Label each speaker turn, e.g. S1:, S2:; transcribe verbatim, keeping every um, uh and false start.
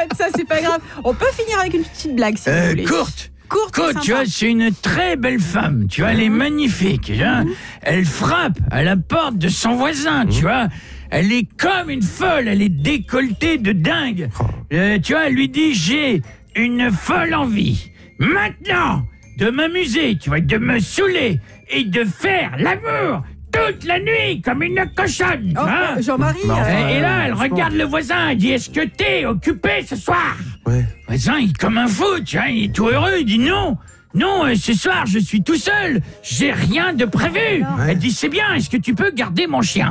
S1: arrête ça, c'est pas grave. On peut finir avec une petite blague, si
S2: euh,
S1: vous voulez.
S2: Courte.
S1: Courte,
S2: Courte, tu vois, c'est une très belle femme. Tu vois, elle est magnifique. Tu vois. Elle frappe à la porte de son voisin, tu vois. Elle est comme une folle, elle est décolletée de dingue. Euh, tu vois, elle lui dit, j'ai une folle envie. Maintenant, de m'amuser, tu vois, de me saouler et de faire l'amour toute la nuit comme une cochonne.
S1: Oh,
S2: hein.
S1: Jean-Marie.
S3: Non, enfin,
S2: et, et là, elle
S3: franchement.
S2: regarde le voisin, elle dit, est-ce que t'es occupé ce soir?
S3: Ouais.
S2: Le voisin, il est comme un fou, tu vois, il est tout heureux, il dit non. Non, euh, ce soir, je suis tout seul, j'ai rien de prévu. Elle dit, c'est bien, est-ce que tu peux garder mon chien?